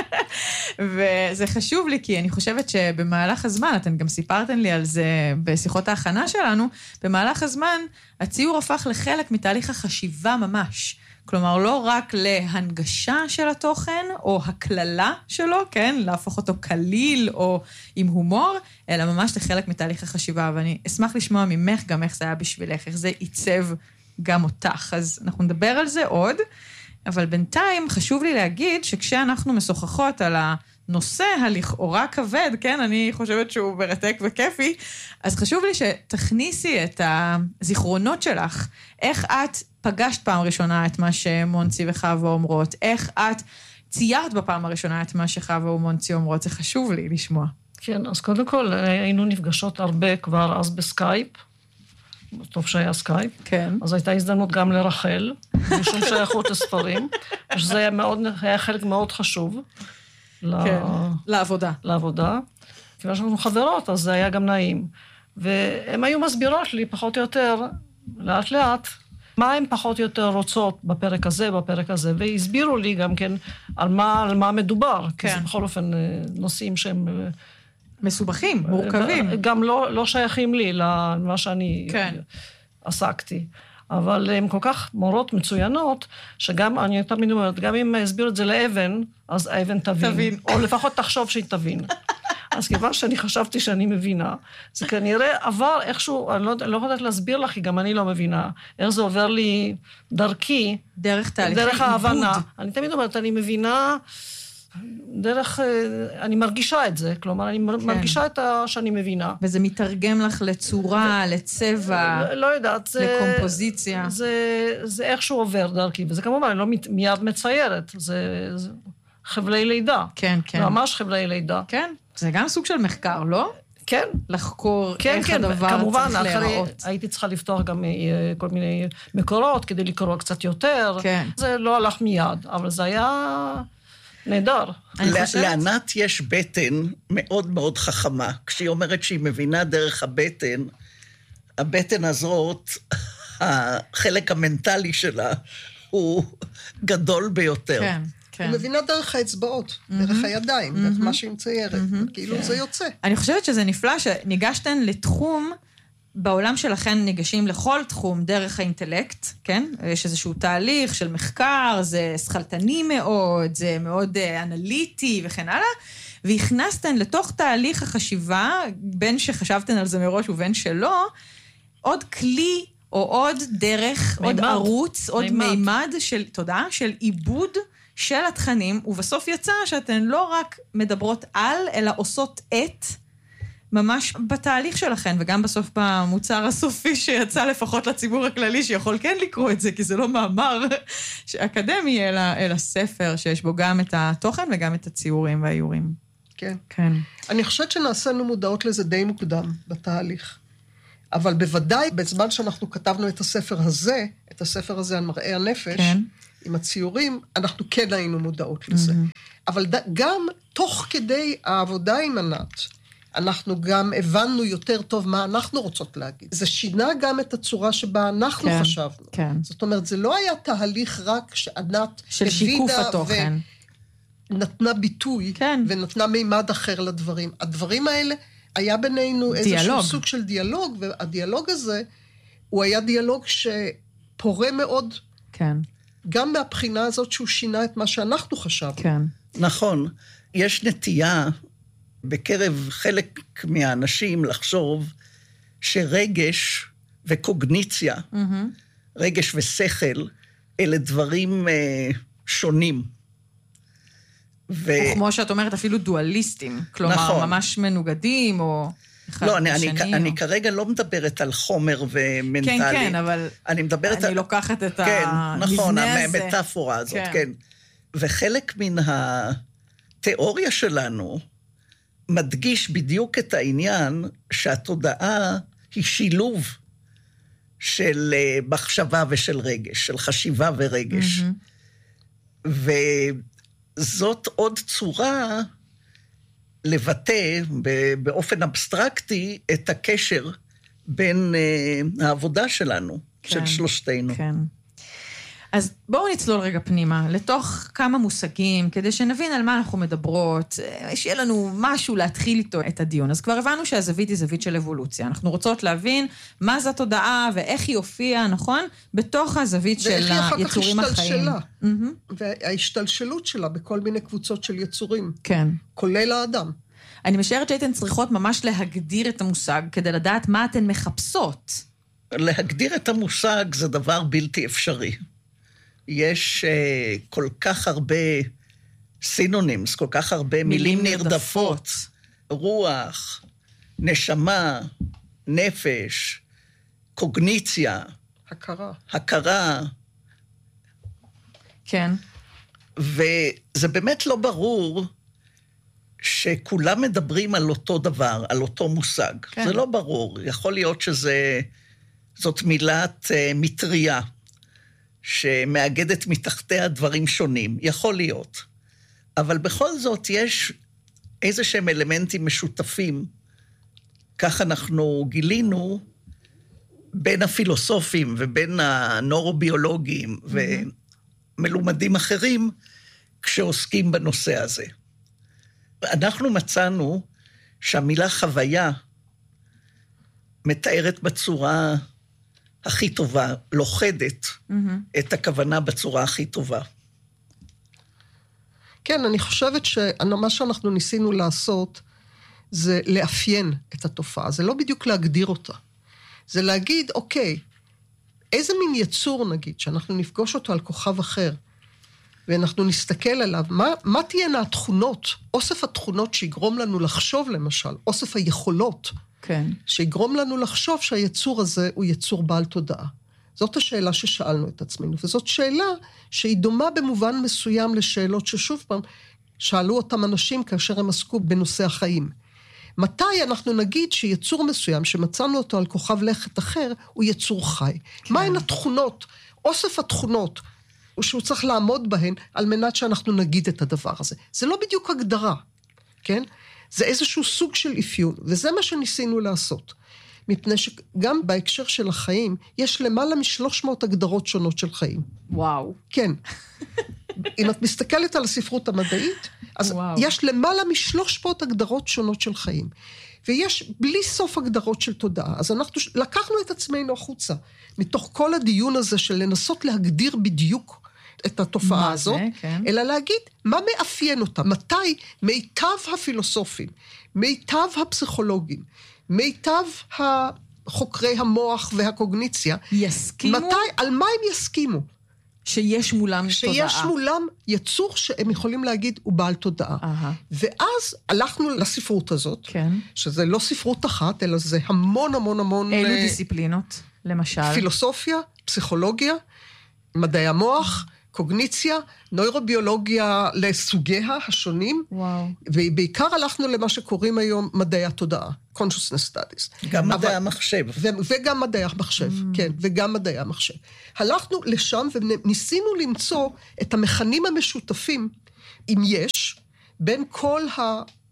Speaker 1: וזה חשוב לי, כי אני חושבת שבמהלך הזמן, אתן גם סיפרתן לי על זה בשיחות ההכנה שלנו, במהלך הזמן הציור הפך לחלק מתהליך החשיבה ממש. כלומר, לא רק להנגשה של התוכן, או הכללה שלו, כן? להפוך אותו קליל או עם הומור, אלא ממש לחלק מתהליך החשיבה. ואני אשמח לשמוע ממך גם איך זה היה בשבילך, איך זה ייצב גם אותך. אז אנחנו נדבר על זה עוד, אבל בינתיים חשוב לי להגיד שכשאנחנו משוחחות על הנושא הלכאורה כבד, כן? אני חושבת שהוא מרתק וכיפי, אז חשוב לי שתכניסי את הזיכרונות שלך, איך את פגשת פעם ראשונה את מה שמונצי וחווה אומרות, איך את ציירת בפעם הראשונה את מה שחווה ומונצי אומרות, זה חשוב לי לשמוע.
Speaker 4: כן, אז קודם כל היינו נפגשות הרבה כבר אז בסקייפ, טוב שהיה סקייפ,
Speaker 1: כן.
Speaker 4: אז הייתה הזדמנות גם לרחל, משום שייכות לספרים, שזה היה, מאוד, היה חלק מאוד חשוב.
Speaker 1: כן, לעבודה.
Speaker 4: לעבודה. כיוון שאנחנו חברות, אז זה היה גם נעים. והן היו מסבירות לי פחות או יותר, לאט לאט, מה הן פחות או יותר רוצות בפרק הזה, בפרק הזה, והסבירו לי גם כן על מה, על מה מדובר, כן. כי זה בכל אופן נושאים שהם
Speaker 1: מסובכים, מורכבים.
Speaker 4: גם לא, לא שייכים לי למה שאני
Speaker 1: כן.
Speaker 4: עסקתי. אבל הן כל כך מורות מצוינות, שגם, אני תמיד אומרת, גם אם הסביר את זה לאבן, אז האבן תבין. תבין. או לפחות תחשוב שהיא תבין. אז כיוון שאני חשבתי שאני מבינה, זה כנראה עבר איכשהו, אני לא, לא יכולת להסביר לך, כי גם אני לא מבינה, איך זה עובר לי דרכי,
Speaker 1: דרך תהליכי
Speaker 4: דרך ההבנה. אני תמיד אומרת, אני מבינה, דרך, אני מרגישה את זה, כלומר, אני כן. מרגישה את ה, שאני מבינה.
Speaker 1: וזה מתרגם לך לצורה, ו... לצבע,
Speaker 4: לא, לא יודעת, זה,
Speaker 1: לקומפוזיציה.
Speaker 4: זה, זה איכשהו עובר דרכי, וזה כמובן, אני לא מיד מציירת, זה, זה חבלי לידה.
Speaker 1: כן, כן.
Speaker 4: ממש חבלי לידה.
Speaker 1: כן, זה גם סוג של מחקר, לא?
Speaker 4: כן.
Speaker 1: לחקור
Speaker 4: כן,
Speaker 1: איך
Speaker 4: כן,
Speaker 1: הדבר
Speaker 4: כמובן,
Speaker 1: צריך להיראות.
Speaker 4: הייתי צריכה לפתוח גם כל מיני מקורות, כדי לקרוא קצת יותר.
Speaker 1: כן.
Speaker 4: זה לא הלך מיד, אבל זה היה נהדר.
Speaker 3: לענת יש בטן מאוד מאוד חכמה. כשהיא אומרת שהיא מבינה דרך הבטן, הבטן הזאת, החלק המנטלי שלה, הוא גדול ביותר.
Speaker 1: כן.
Speaker 2: היא מבינה דרך האצבעות, דרך הידיים, דרך מה שהיא מציירת, כאילו זה יוצא.
Speaker 1: אני חושבת שזה נפלא שניגשתן לתחום, בעולם שלכן ניגשים לכל תחום דרך האינטלקט, כן? יש איזשהו תהליך של מחקר, זה שכלתני מאוד, זה מאוד אנליטי וכן הלאה, והכנסתן לתוך תהליך החשיבה, בין שחשבתן על זה מראש ובין שלא, עוד כלי או עוד דרך, עוד ערוץ, עוד מימד של, תודה, של עיבוד, של התכנים, ובסוף יצא שאתן לא רק מדברות על, אלא עושות את, ממש בתהליך שלכן, וגם בסוף במוצר הסופי שיצא לפחות לציבור הכללי, שיכול כן לקרוא את זה, כי זה לא מאמר אקדמי, אלא, אלא ספר, שיש בו גם את התוכן וגם את הציורים והאיורים.
Speaker 2: כן.
Speaker 1: כן.
Speaker 2: אני חושבת שנעשינו מודעות לזה די מוקדם בתהליך. אבל בוודאי, בזמן שאנחנו כתבנו את הספר הזה, את הספר הזה על מראה הנפש, כן. עם הציורים, אנחנו כן היינו מודעות לזה. Mm-hmm. אבל ד... גם תוך כדי העבודה עם ענת, אנחנו גם הבנו יותר טוב מה אנחנו רוצות להגיד. זה שינה גם את הצורה שבה אנחנו
Speaker 1: כן,
Speaker 2: חשבנו.
Speaker 1: כן.
Speaker 2: זאת אומרת, זה לא היה תהליך רק שענת
Speaker 1: של שיקוף התוכן.
Speaker 2: ונתנה ביטוי,
Speaker 1: כן.
Speaker 2: ונתנה מימד אחר לדברים. הדברים האלה, היה בינינו
Speaker 1: דיאלוג.
Speaker 2: איזשהו סוג של דיאלוג, והדיאלוג הזה, הוא היה דיאלוג שפורה מאוד,
Speaker 1: כן.
Speaker 2: גם מהבחינה הזאת שהוא שינה את מה שאנחנו חשבנו.
Speaker 1: כן.
Speaker 3: נכון. יש נטייה בקרב חלק מהאנשים לחשוב שרגש וקוגניציה,
Speaker 1: Mm-hmm.
Speaker 3: רגש ושכל, אלה דברים אה, שונים. ו...
Speaker 1: כמו שאת אומרת, אפילו דואליסטים. כלומר,
Speaker 3: נכון.
Speaker 1: ממש מנוגדים, או אחד
Speaker 3: לא, אני,
Speaker 1: בשני.
Speaker 3: אני,
Speaker 1: או...
Speaker 3: אני כרגע לא מדברת על חומר ומנטלי.
Speaker 1: כן, כן, אבל
Speaker 3: אני מדברת
Speaker 1: אני
Speaker 3: על...
Speaker 1: לוקחת את
Speaker 3: כן,
Speaker 1: המבנה
Speaker 3: נכון,
Speaker 1: הזה.
Speaker 3: המטאפורה הזאת,
Speaker 1: כן.
Speaker 3: כן. וחלק מן התיאוריה שלנו מדגיש בדיוק את העניין שהתודעה היא שילוב של מחשבה ושל רגש, של חשיבה ורגש.
Speaker 1: Mm-hmm.
Speaker 3: וזאת עוד צורה לבטא באופן אבסטרקטי את הקשר בין העבודה שלנו,
Speaker 1: כן,
Speaker 3: של שלושתנו.
Speaker 1: כן. אז בואו נצלול רגע פנימה, לתוך כמה מושגים, כדי שנבין על מה אנחנו מדברות, שיהיה לנו משהו להתחיל איתו את הדיון. אז כבר הבנו שהזווית היא זווית של אבולוציה. אנחנו רוצות להבין מה זו התודעה ואיך היא הופיעה, נכון? בתוך הזווית של היצורים החיים.
Speaker 2: ואיך היא אחר כך השתלשלה. וההשתלשלות שלה בכל מיני קבוצות של יצורים.
Speaker 1: כן.
Speaker 2: כולל האדם.
Speaker 1: אני משערת שהייתן צריכות ממש להגדיר את המושג, כדי לדעת מה אתן מחפשות.
Speaker 3: להגדיר את המושג זה דבר בלתי אפשרי. יש uh, כל כך הרבה סינונימס, כל כך הרבה מילים, מילים נרדפות. רוח, נשמה, נפש, קוגניציה.
Speaker 2: הכרה.
Speaker 3: הכרה.
Speaker 1: כן.
Speaker 3: וזה באמת לא ברור שכולם מדברים על אותו דבר, על אותו מושג. כן. זה לא ברור. יכול להיות שזה, זאת מילת uh, מטריה. שמאגדת מתחתיה דברים שונים, יכול להיות. אבל בכל זאת יש איזה שהם אלמנטים משותפים, כך אנחנו גילינו, בין הפילוסופים ובין הנורוביולוגים mm-hmm. ומלומדים אחרים, כשעוסקים בנושא הזה. אנחנו מצאנו שהמילה חוויה מתארת בצורה הכי טובה, לוחדת mm-hmm. את הכוונה בצורה הכי טובה.
Speaker 2: כן, אני חושבת שמה שאנחנו ניסינו לעשות, זה לאפיין את התופעה, זה לא בדיוק להגדיר אותה. זה להגיד, אוקיי, איזה מין יצור נגיד, שאנחנו נפגוש אותו על כוכב אחר, ואנחנו נסתכל עליו, מה, מה תהיינה התכונות, אוסף התכונות שיגרום לנו לחשוב למשל, אוסף היכולות, כן. שיגרום לנו לחשוב שהיצור הזה הוא יצור בעל תודעה. זאת השאלה ששאלנו את עצמנו, וזאת שאלה שהיא דומה במובן מסוים לשאלות ששוב פעם שאלו אותם אנשים כאשר הם עסקו בנושא החיים. מתי אנחנו נגיד שיצור מסוים שמצאנו אותו על כוכב לכת אחר הוא יצור חי? כן. מהן התכונות, אוסף התכונות, שהוא צריך לעמוד בהן על מנת שאנחנו נגיד את הדבר הזה. זה לא בדיוק הגדרה, כן? זה איזשהו סוג של אפיון, וזה מה שניסינו לעשות. מפני שגם בהקשר של החיים, יש למעלה משלוש מאות הגדרות שונות של חיים.
Speaker 1: וואו.
Speaker 2: כן. אם את מסתכלת על הספרות המדעית, אז וואו. יש למעלה משלוש מאות הגדרות שונות של חיים. ויש בלי סוף הגדרות של תודעה. אז אנחנו לקחנו את עצמנו החוצה, מתוך כל הדיון הזה של לנסות להגדיר בדיוק את התופעה הזאת, זה, כן. אלא להגיד מה מאפיין אותה, מתי מיטב הפילוסופים, מיטב הפסיכולוגים, מיטב החוקרי המוח והקוגניציה,
Speaker 1: יסכימו?
Speaker 2: מתי, על מה הם יסכימו?
Speaker 1: שיש מולם
Speaker 2: שיש
Speaker 1: תודעה.
Speaker 2: שיש מולם יצור שהם יכולים להגיד הוא בעל תודעה. Aha. ואז הלכנו לספרות הזאת, כן. שזה לא ספרות אחת, אלא זה המון המון המון...
Speaker 1: אילו דיסציפלינות, למשל?
Speaker 2: פילוסופיה, פסיכולוגיה, מדעי המוח, קוגניציה, נוירוביולוגיה לסוגיה השונים, וואו. ובעיקר הלכנו למה שקוראים היום מדעי התודעה, consciousness studies.
Speaker 3: גם מדעי המחשב.
Speaker 2: ו- וגם מדעי המחשב, mm. כן, וגם מדעי המחשב. הלכנו לשם וניסינו למצוא את המכנים המשותפים, אם יש, בין כל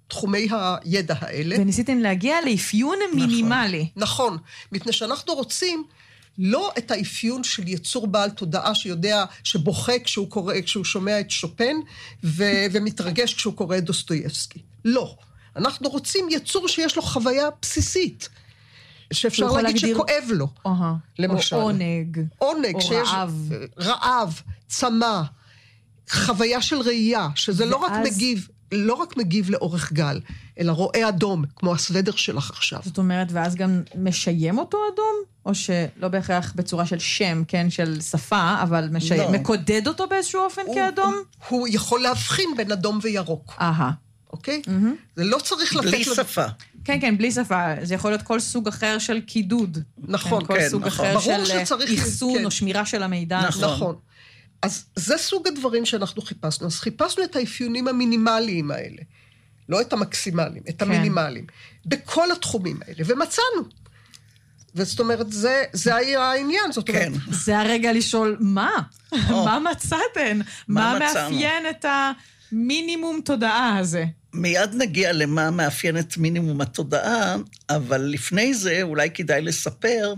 Speaker 2: תחומי הידע האלה.
Speaker 1: וניסיתם להגיע לאפיון מינימלי.
Speaker 2: נכון, מפני שאנחנו רוצים לא את האפיון של יצור בעל תודעה שיודע, שבוכה כשהוא קורא, כשהוא שומע את שופן, ו- ומתרגש כשהוא קורא את דוסטויבסקי. לא. אנחנו רוצים יצור שיש לו חוויה בסיסית, שאפשר להגיד להגדיר... שכואב לו, uh-huh. למשל.
Speaker 1: או עונג.
Speaker 2: עונג,
Speaker 1: או
Speaker 2: שיש
Speaker 1: רעב.
Speaker 2: רעב, צמא, חוויה של ראייה, שזה ואז... לא רק מגיב, לא רק מגיב לאורך גל, אלא רואה אדום, כמו הסוודר שלך עכשיו.
Speaker 1: זאת אומרת, ואז גם משיים אותו אדום? או שלא בהכרח בצורה של שם, כן, של שפה, אבל משיים, לא. מקודד אותו באיזשהו אופן הוא, כאדום?
Speaker 2: הוא, הוא יכול להבחין בין אדום וירוק.
Speaker 1: אהה.
Speaker 2: אוקיי? Mm-hmm. זה לא צריך לתת...
Speaker 3: בלי שפה.
Speaker 1: כן, כן, בלי שפה. זה יכול להיות כל סוג אחר של קידוד.
Speaker 2: נכון,
Speaker 1: כן. כל
Speaker 3: כן,
Speaker 1: סוג
Speaker 3: נכון.
Speaker 1: אחר של איחסון
Speaker 2: כן.
Speaker 1: או שמירה של המידע.
Speaker 2: נכון. נכון. אז זה סוג הדברים שאנחנו חיפשנו. אז חיפשנו את האפיונים המינימליים האלה. לא את המקסימליים, את כן. המינימליים. בכל התחומים האלה. ומצאנו. וזאת אומרת, זה, זה היה העניין. זאת אומרת,
Speaker 3: כן.
Speaker 1: זה הרגע לשאול, מה? מה מצאתן? מה מאפיין את המינימום תודעה הזה?
Speaker 3: מיד נגיע למה מאפיין את מינימום התודעה, אבל לפני זה אולי כדאי לספר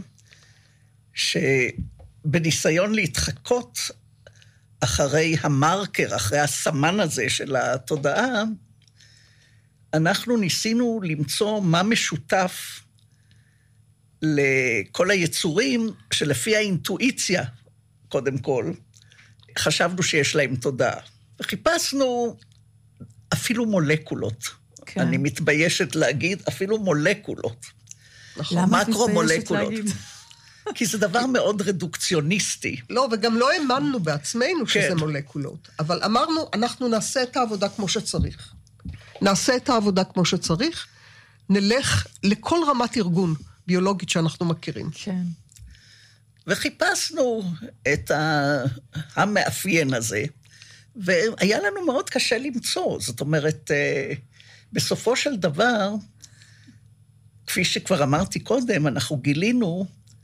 Speaker 3: שבניסיון להתחקות אחרי המרקר, אחרי הסמן הזה של התודעה, אנחנו ניסינו למצוא מה משותף לכל היצורים שלפי האינטואיציה, קודם כל, חשבנו שיש להם תודעה. וחיפשנו אפילו מולקולות. כן. אני מתביישת להגיד, אפילו מולקולות.
Speaker 1: נכון. למה את מתביישת להגיד?
Speaker 3: כי זה דבר מאוד רדוקציוניסטי.
Speaker 2: לא, וגם לא האמנו בעצמנו כן. שזה מולקולות. אבל אמרנו, אנחנו נעשה את העבודה כמו שצריך. נעשה את העבודה כמו שצריך, נלך לכל רמת ארגון ביולוגית שאנחנו מכירים.
Speaker 1: כן.
Speaker 3: וחיפשנו את המאפיין הזה, והיה לנו מאוד קשה למצוא. זאת אומרת, בסופו של דבר, כפי שכבר אמרתי קודם, אנחנו גילינו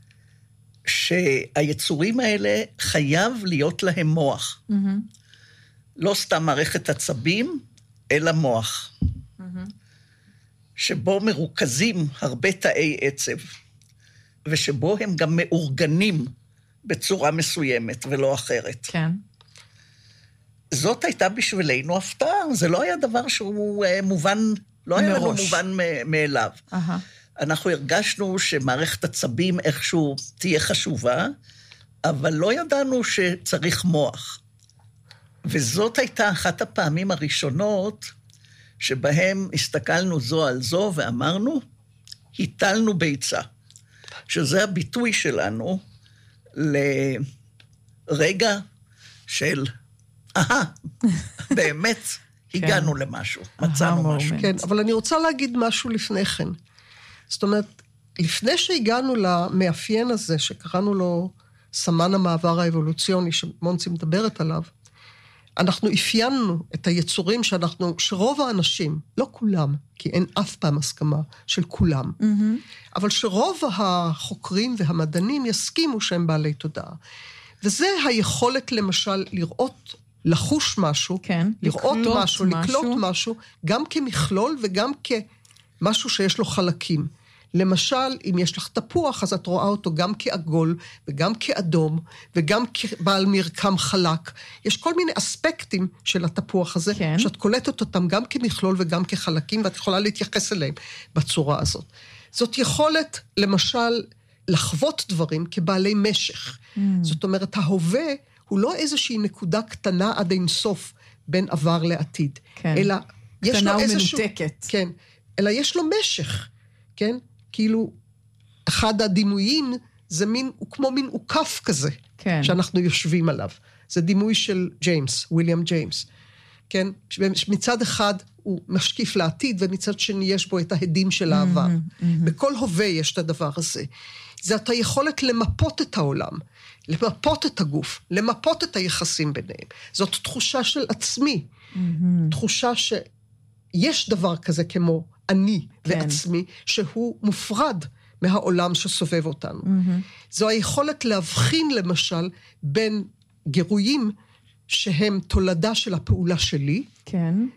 Speaker 3: שהיצורים האלה חייב להיות להם מוח. Mm-hmm. לא סתם מערכת עצבים, אלא מוח. Mm-hmm. שבו מרוכזים הרבה תאי עצב, ושבו הם גם מאורגנים בצורה מסוימת ולא אחרת.
Speaker 1: כן.
Speaker 3: זאת הייתה בשבילנו הפתעה, זה לא היה דבר שהוא מובן, לא היה לנו מובן מאליו. Uh-huh. אנחנו הרגשנו שמערכת עצבים איכשהו תהיה חשובה, אבל לא ידענו שצריך מוח. וזאת הייתה אחת הפעמים הראשונות שבהם הסתכלנו זו על זו ואמרנו, היטלנו ביצה, שזה הביטוי שלנו לרגע של, אהה, באמת הגענו למשהו, מצאנו משהו.
Speaker 2: כן, אבל אני רוצה להגיד משהו לפני כן. זאת אומרת, לפני שהגענו למאפיין הזה, שקראנו לו סמן המעבר האבולוציוני, שמונצי מדברת עליו, אנחנו אפיינו את היצורים שאנחנו, שרוב האנשים, לא כולם, כי אין אף פעם הסכמה של כולם, mm-hmm. אבל שרוב החוקרים והמדענים יסכימו שהם בעלי תודעה. וזה היכולת למשל לראות, לחוש משהו,
Speaker 1: כן,
Speaker 2: לראות משהו, משהו, לקלוט משהו, גם כמכלול וגם כמשהו שיש לו חלקים. למשל, אם יש לך תפוח, אז את רואה אותו גם כעגול, וגם כאדום, וגם כבעל מרקם חלק. יש כל מיני אספקטים של התפוח הזה, כן. שאת קולטת אותם גם כמכלול וגם כחלקים, ואת יכולה להתייחס אליהם בצורה הזאת. זאת יכולת, למשל, לחוות דברים כבעלי משך. Mm. זאת אומרת, ההווה הוא לא איזושהי נקודה קטנה עד אינסוף בין עבר לעתיד. כן. אלא יש לו איזשהו...
Speaker 1: ומנותקת.
Speaker 2: כן. אלא יש לו משך, כן? כאילו, אחד הדימויים זה מין, הוא כמו מין עוקף כזה, כן. שאנחנו יושבים עליו. זה דימוי של ג'יימס, וויליאם ג'יימס. כן? מצד אחד הוא משקיף לעתיד, ומצד שני יש בו את ההדים של העבר. Mm-hmm, mm-hmm. בכל הווה יש את הדבר הזה. זה את היכולת למפות את העולם, למפות את הגוף, למפות את היחסים ביניהם. זאת תחושה של עצמי. Mm-hmm. תחושה שיש דבר כזה כמו אני כן. ועצמי, שהוא מופרד מהעולם שסובב אותנו. Mm-hmm. זו היכולת להבחין למשל בין גירויים שהם תולדה של הפעולה שלי,
Speaker 1: כן.